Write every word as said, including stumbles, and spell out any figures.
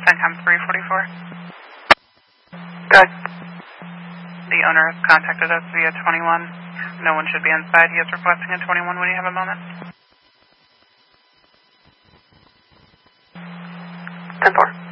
CENTCOM three forty-four. Good. The owner has contacted us via twenty-one. No one should be inside. He is requesting a twenty-one when you have a moment. ten four.